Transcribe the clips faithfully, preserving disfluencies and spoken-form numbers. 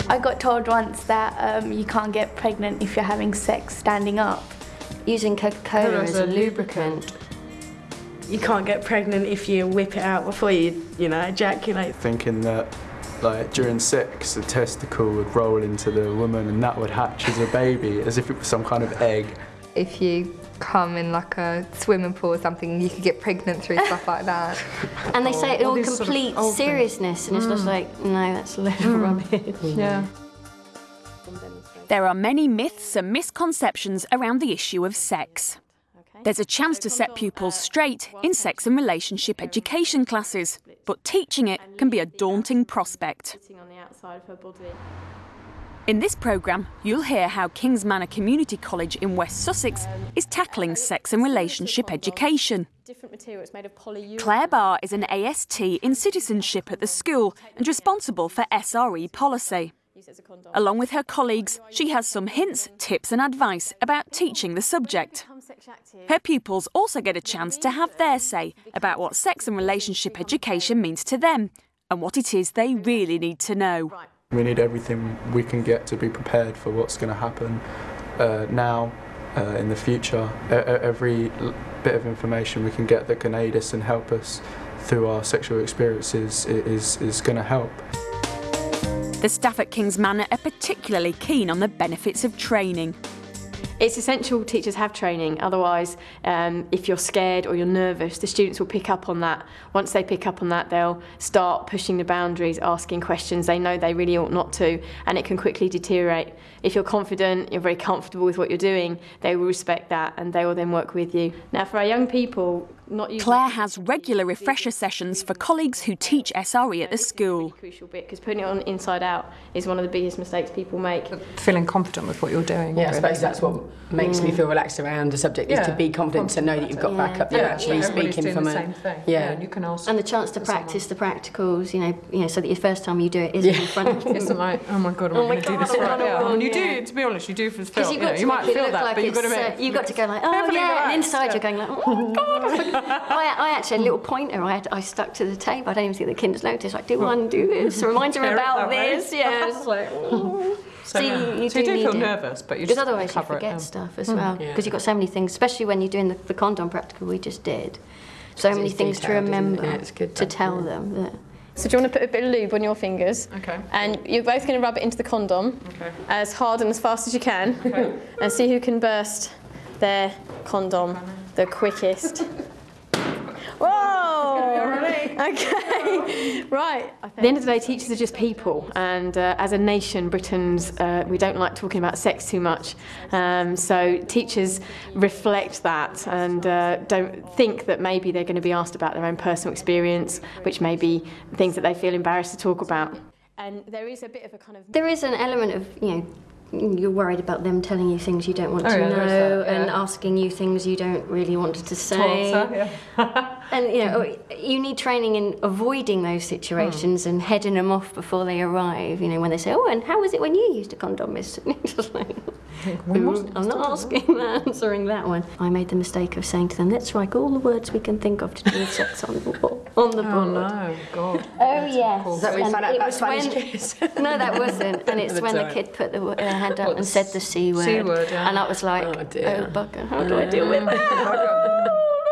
I got told once that um, you can't get pregnant if you're having sex standing up. Using Coca-Cola as a lubricant. You can't get pregnant if you whip it out before you, you know, ejaculate. Thinking that, like, during sex, the testicle would roll into the woman and that would hatch as a baby, as if it was some kind of egg. If you come in like a swimming pool or something, you could get pregnant through stuff like that. And they say it All all these complete sort of seriousness, and it's just like, no, that's a little rubbish. Yeah. There are many myths and misconceptions around the issue of sex. There's a chance to set pupils straight in sex and relationship education classes, but teaching it can be a daunting prospect. In this programme, you'll hear how Kings Manor Community College in West Sussex is tackling sex and relationship education. Claire Barr is an A S T in citizenship at the school and responsible for S R E policy. Along with her colleagues, she has some hints, tips and advice about teaching the subject. Her pupils also get a chance to have their say about what sex and relationship education means to them and what it is they really need to know. We need everything we can get to be prepared for what's going to happen uh, now, uh, in the future. E every bit of information we can get that can aid us and help us through our sexual experiences is, is going to help. The staff at Kings Manor are particularly keen on the benefits of training. It's essential teachers have training, otherwise um, if you're scared or you're nervous, the students will pick up on that. Once they pick up on that, they'll start pushing the boundaries, asking questions they know they really ought not to, and it can quickly deteriorate. If you're confident, you're very comfortable with what you're doing, they will respect that and they will then work with you. Now for our young people, not using Claire has regular refresher sessions for colleagues who teach S R E at the school. Crucial bit, because putting it on inside out is one of the biggest mistakes people make. Feeling confident with what you're doing. Yeah, I suppose that's what makes mm. me feel relaxed around the subject, yeah. is to be confident, to know that you've got yeah. backup, yeah. you're actually yeah. speaking from the a... same thing. Yeah. yeah, and you can ask. And the chance to practice the practicals, you know, you know, so that your first time you do it isn't yeah. in front of you. Isn't like, oh my God, am I going to do this right? Yeah. I mean, you do, to be honest, you do for the film. You, know, you might feel that, like but you've got to uh, make... You've got to go like, oh yeah, and inside yeah. you're going like, oh my God. I, I actually had a little pointer I, had, I stuck to the tape. I don't even think the kids noticed. Like, do one, do this, remind them about this. Yeah, it's like, oh. So, so, yeah. you, you, so do you do need feel it. nervous, but you just just otherwise you cover forget it, yeah. stuff as mm. well, because yeah. you've got so many things, especially when you're doing the, the condom practical we just did. So many things to remember, yeah, it's good to that, tell yeah. them. That. So do you want to put a bit of lube on your fingers? Okay. And you're both going to rub it into the condom okay. as hard and as fast as you can, okay. and see who can burst their condom the quickest. Whoa! Okay, right. At the end of the day, teachers are just people, and uh, as a nation, Britons, uh, we don't like talking about sex too much. Um, so teachers reflect that and uh, don't think that maybe they're going to be asked about their own personal experience, which may be things that they feel embarrassed to talk about. And there is a bit of a kind of... There is an element of, you know, you're worried about them telling you things you don't want oh, to yeah, know that, yeah. and asking you things you don't really want to say. Torture, yeah. And you know, you need training in avoiding those situations hmm. and heading them off before they arrive. You know, when they say, "Oh, and how was it when you used a condom, Miss?" Just like, I'm not asking that, answering that one. I made the mistake of saying to them, "Let's write all the words we can think of to do with sex on the board." On the board. Oh no, God. Oh yes. Is that when you found out about Spanish kids? No, that wasn't. And it's when the right. kid put the uh, hand up what, and said the C word. C word, yeah. And I was like, oh, dear. oh bugger, how do I deal with that?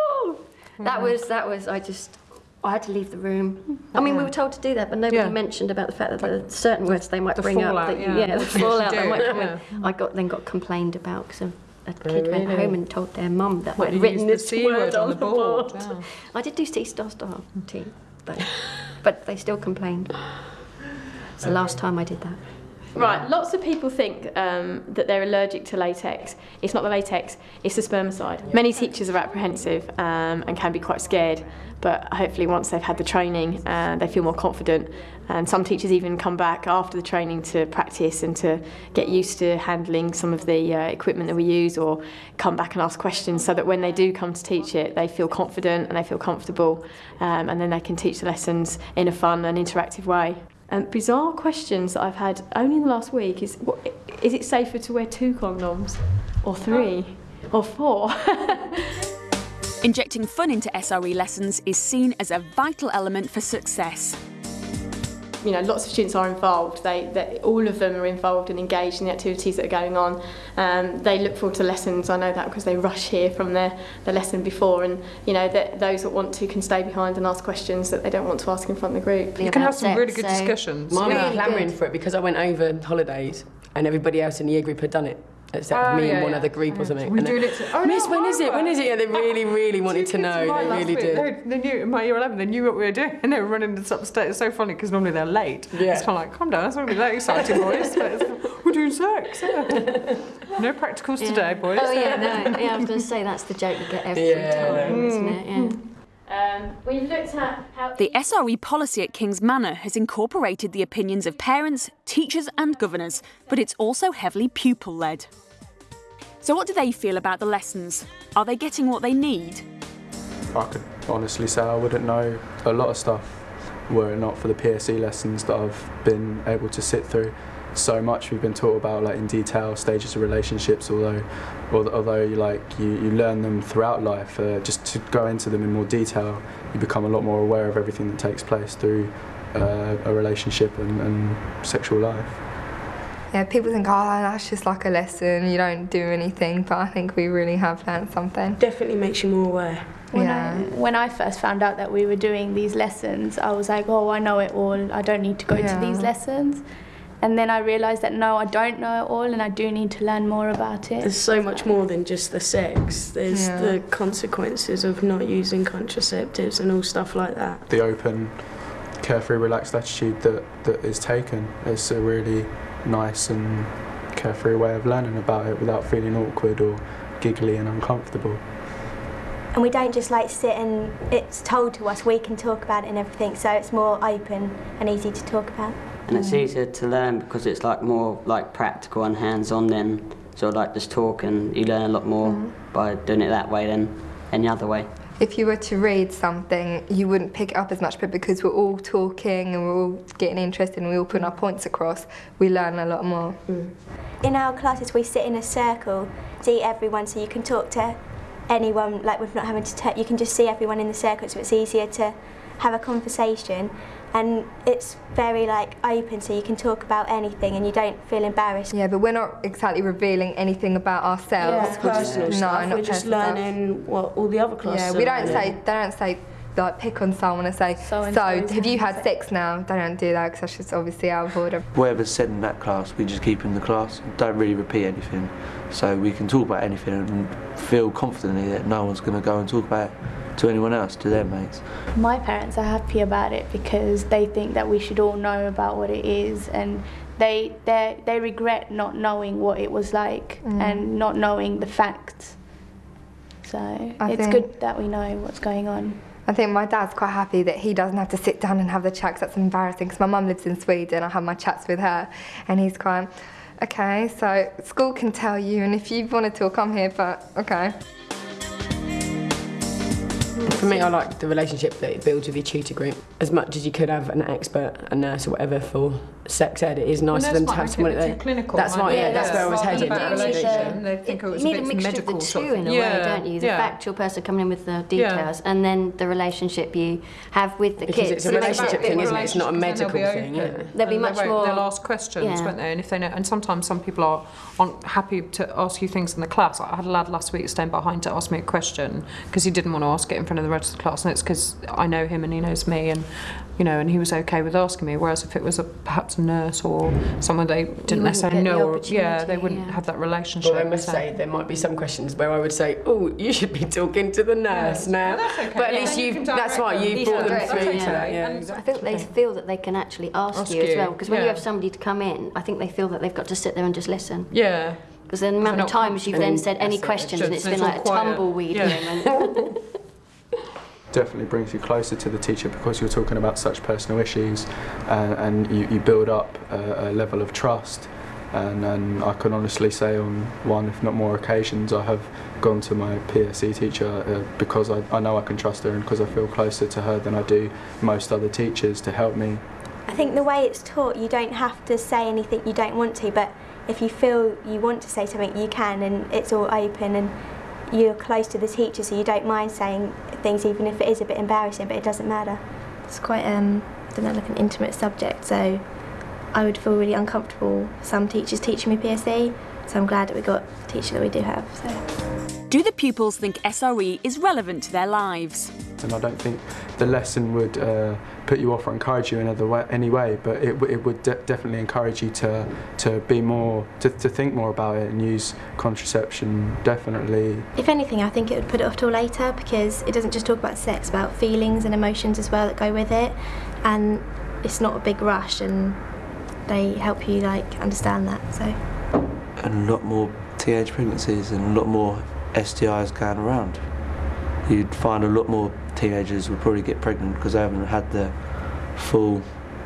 That was, that was, I just, I had to leave the room. I mean, we were told to do that, but nobody yeah. mentioned about the fact that there are certain words they might the bring fallout, up. That, yeah, yeah, the fallout that might come yeah. in. I got, then got complained about because a kid oh, went really? home and told their mum that what, I'd written this C word, word on on the the board. board. Yeah. I did do C star star T, but, but they still complained. It's the last time I did that. Right, lots of people think um, that they're allergic to latex. It's not the latex, it's the spermicide. Many teachers are apprehensive um, and can be quite scared, but hopefully once they've had the training, uh, they feel more confident. And some teachers even come back after the training to practice and to get used to handling some of the uh, equipment that we use, or come back and ask questions, so that when they do come to teach it, they feel confident and they feel comfortable, um, and then they can teach the lessons in a fun and interactive way. And bizarre questions that I've had only in the last week is, what, is it safer to wear two condoms, or three, or four? Injecting fun into S R E lessons is seen as a vital element for success. you know, lots of students are involved. They, they, all of them are involved and engaged in the activities that are going on. Um, they look forward to lessons. I know that because they rush here from their, their lesson before, and you know, that those that want to can stay behind and ask questions that they don't want to ask in front of the group. You can have some really good discussions. Mine Really was clamouring good. for it because I went over holidays and everybody else in the year group had done it. Except Oh, me yeah, and one yeah. other group or something. We're And doing it- it to, oh, Miss, no, when is it? When is it? Yeah, they really, really wanted Two to kids know. of mine They last really week, did. They, they knew, in my year eleven, they knew what we were doing and they were running this upstairs. It's so funny because normally they're late. Yeah. It's kind of like, calm down, it's not really that exciting, boys. But it's, we're doing sex, yeah. No practicals Yeah. today, boys. Oh yeah, no, yeah, I was going to say that's the joke you get every Yeah. time, isn't it? Yeah. Um, we've looked at how The S R E policy at King's Manor has incorporated the opinions of parents, teachers and governors, but it's also heavily pupil-led. So what do they feel about the lessons? Are they getting what they need? I could honestly say I wouldn't know a lot of stuff were it not for the P S E lessons that I've been able to sit through. So much we've been taught about, like in detail, stages of relationships, although although like you, you learn them throughout life, uh, just to go into them in more detail, you become a lot more aware of everything that takes place through uh, a relationship and, and sexual life. Yeah, people think, oh, that's just like a lesson, you don't do anything, but I think we really have learned something. Definitely makes you more aware. When, Yeah. I, when I first found out that we were doing these lessons, I was like, oh, I know it all, I don't need to go Yeah. to these lessons. And then I realised that no, I don't know it all and I do need to learn more about it. There's so much more than just the sex. There's Yeah. the consequences of not using contraceptives and all stuff like that. The open, carefree, relaxed attitude that, that is taken is a really nice and carefree way of learning about it without feeling awkward or giggly and uncomfortable. And we don't just like sit and it's told to us, we can talk about it and everything, so it's more open and easy to talk about. And it's easier to learn because it's like more like practical and hands-on than sort of like just talk, and you learn a lot more mm. by doing it that way than any other way. If you were to read something, you wouldn't pick it up as much, but because we're all talking and we're all getting interested and we're all putting our points across, we learn a lot more. Mm. In our classes we sit in a circle, see everyone, so you can talk to anyone, like with not having to, t you can just see everyone in the circle, so it's easier to have a conversation. And it's very like open, so you can talk about anything and you don't feel embarrassed. Yeah, but we're not exactly revealing anything about ourselves. Yeah, personal no, stuff. not We're just personal learning stuff. what all the other classes Yeah, are we don't learning. say, they don't say, like, pick on someone and say, so, so have you had sex now? They don't do that because that's just obviously out of order. Whatever's said in that class, we just keep in the class. Don't really repeat anything. So we can talk about anything and feel confidently that no one's going to go and talk about it to anyone else, to their mates. My parents are happy about it because they think that we should all know about what it is, and they they they regret not knowing what it was like mm. and not knowing the facts. So I it's think, good that we know what's going on. I think my dad's quite happy that he doesn't have to sit down and have the chat, 'cause that's embarrassing, because my mum lives in Sweden, I have my chats with her, and he's quite, okay, so school can tell you, and if you want to talk, I'm here, but okay. For me, I like the relationship that it builds with your tutor group. As much as you could have an expert, a nurse or whatever for sex ed, it is nice for them to have someone there. That's right, yeah, yeah, that's where I was headed. They think it was you a need a bit mixture medical of the sort two in a yeah, way, don't you? The yeah. factual person coming in with the details, yeah. and then the relationship you have with the because kids. It's a relationship thing, isn't it? It's not a medical thing. Yeah. There'll be much they more. They'll ask questions, yeah. won't they? And if they know, and sometimes some people are aren't happy to ask you things in the class. I had a lad last week staying behind to ask me a question because he didn't want to ask it in front of the rest of the class, and it's because I know him and he knows me, and you know, and he was okay with asking me. Whereas if it was a, perhaps a nurse or someone they didn't necessarily know, or, yeah, they wouldn't yeah. have that relationship. Well, I must so. say there might be some questions where I would say, "Oh, you should be talking to the nurse yeah. now." Well, that's okay. But at yeah. least you that's right. You brought them through to that. Yeah. And I think they feel that they can actually ask, ask you, you as well. Because when yeah. you have somebody to come in, I think they feel that they've got to sit there and just listen. Yeah. Because the amount of times you've then said any questions, and it's been like a tumbleweed moment. Definitely brings you closer to the teacher because you're talking about such personal issues, uh, and you, you build up a, a level of trust. And, and I can honestly say on one, if not more occasions, I have gone to my P S E teacher uh, because I, I know I can trust her and because I feel closer to her than I do most other teachers to help me. I think the way it's taught, you don't have to say anything you don't want to, but if you feel you want to say something, you can, and it's all open, and you're close to the teacher, so you don't mind saying things even if it is a bit embarrassing, but it doesn't matter. It's quite um, often they're like an intimate subject, so I would feel really uncomfortable some teachers teaching me P S E, so I'm glad that we got the teacher that we do have. So. Do the pupils think S R E is relevant to their lives? And I don't think the lesson would uh, put you off or encourage you in other way, any way, but it, it would de definitely encourage you to to be more, to, to think more about it and use contraception, definitely. If anything, I think it would put it off till later, because it doesn't just talk about sex, about feelings and emotions as well that go with it, and it's not a big rush, and they help you like understand that. So. And a lot more teenage pregnancies and a lot more S T Is going around. You'd find a lot more teenagers would probably get pregnant because they haven't had the full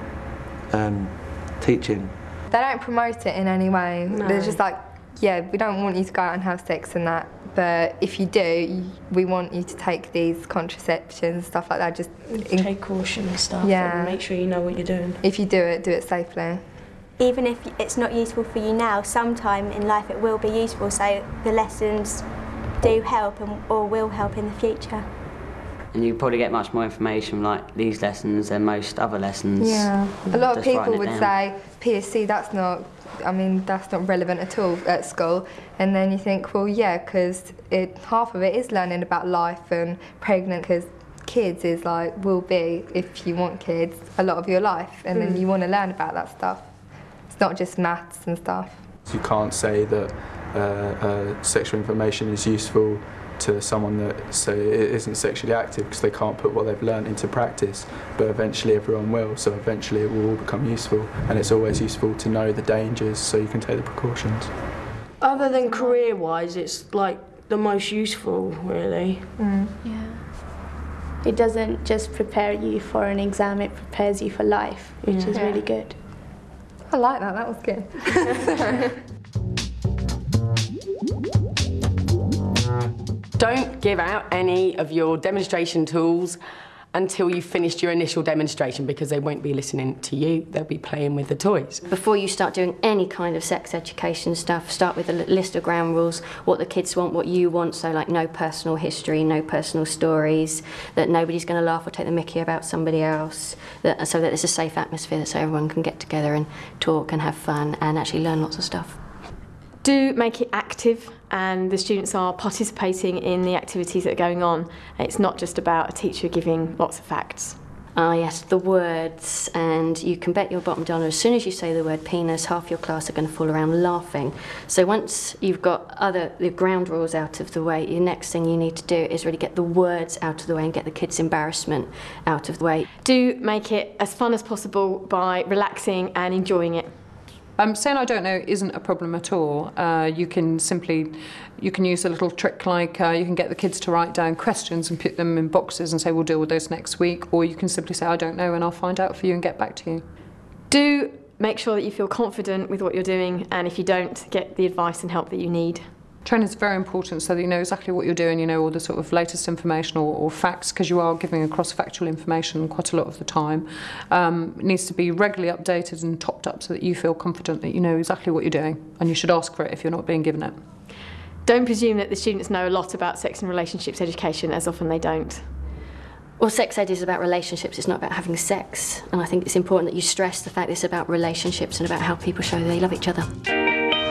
um, teaching. They don't promote it in any way. No. They're just like, yeah, we don't want you to go out and have sex and that, but if you do, we want you to take these contraceptions, stuff like that. Just take caution and stuff, yeah. And make sure you know what you're doing. If you do it, do it safely. Even if it's not useful for you now, sometime in life it will be useful, so the lessons do help and, or will help in the future. And you probably get much more information like these lessons than most other lessons. Yeah, a lot of people would say P S C, that's not, I mean, that's not relevant at all at school. And then you think, well, yeah, because it half of it is learning about life and pregnant, because kids is like, will be, if you want kids, a lot of your life, and mm. then you want to learn about that stuff. It's not just maths and stuff. You can't say that uh, uh, sexual information is useful to someone that say isn't sexually active because they can't put what they've learned into practice, but eventually everyone will, so eventually it will all become useful, and it's always useful to know the dangers so you can take the precautions. Other than career-wise, it's like the most useful, really. Mm. Yeah. It doesn't just prepare you for an exam, it prepares you for life, which yeah. is really good. I like that, that was good. Don't give out any of your demonstration tools until you've finished your initial demonstration, because they won't be listening to you, they'll be playing with the toys. Before you start doing any kind of sex education stuff, start with a list of ground rules, what the kids want, what you want, so like no personal history, no personal stories, that nobody's going to laugh or take the mickey about somebody else, that, so that there's a safe atmosphere so everyone can get together and talk and have fun and actually learn lots of stuff. Do make it active, and the students are participating in the activities that are going on. It's not just about a teacher giving lots of facts. Ah yes, the words, and you can bet your bottom dollar as soon as you say the word penis, half your class are going to fall around laughing. So once you've got other the ground rules out of the way, your next thing you need to do is really get the words out of the way and get the kids' embarrassment out of the way. Do make it as fun as possible by relaxing and enjoying it. Um, saying I don't know isn't a problem at all. Uh, you can simply, you can use a little trick like uh, you can get the kids to write down questions and put them in boxes and say we'll deal with those next week, or you can simply say I don't know and I'll find out for you and get back to you. Do make sure that you feel confident with what you're doing, and if you don't, get the advice and help that you need. Training is very important so that you know exactly what you're doing, you know all the sort of latest information or, or facts, because you are giving across factual information quite a lot of the time. Um, it needs to be regularly updated and topped up so that you feel confident that you know exactly what you're doing, and you should ask for it if you're not being given it. Don't presume that the students know a lot about sex and relationships education, as often they don't. Well, sex ed is about relationships, it's not about having sex, and I think it's important that you stress the fact that it's about relationships and about how people show they love each other.